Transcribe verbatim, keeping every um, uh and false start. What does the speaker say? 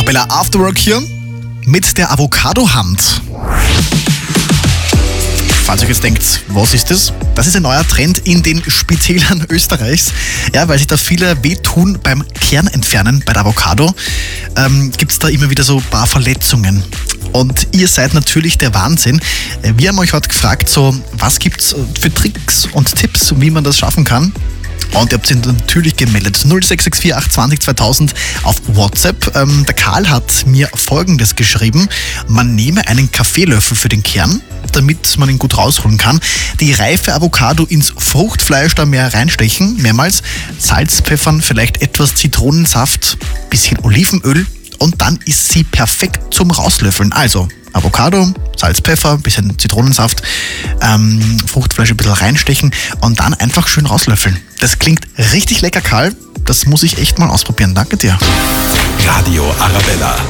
Arabella Afterwork hier mit der Avocado-Hand. Falls ihr jetzt denkt, was ist das? Das ist ein neuer Trend in den Spitälern Österreichs. Ja, weil sich da viele wehtun beim Kernentfernen bei der Avocado, ähm, gibt es da immer wieder so ein paar Verletzungen. Und ihr seid natürlich der Wahnsinn. Wir haben euch heute gefragt, so, was gibt es für Tricks und Tipps, wie man das schaffen kann? Und ihr habt sich natürlich gemeldet. null sechs sechs vier acht zwei null zweitausend auf WhatsApp. Ähm, der Karl hat mir Folgendes geschrieben. Man nehme einen Kaffeelöffel für den Kern, damit man ihn gut rausholen kann. Die reife Avocado ins Fruchtfleisch da mehr reinstechen, mehrmals. Salz, pfeffern, vielleicht etwas Zitronensaft, bisschen Olivenöl. Und dann ist sie perfekt zum Rauslöffeln. Also Avocado, Salz, Pfeffer, bisschen Zitronensaft, ähm, Fruchtfleisch ein bisschen reinstechen und dann einfach schön rauslöffeln. Das klingt richtig lecker, Karl. Das muss ich echt mal ausprobieren. Danke dir. Radio Arabella,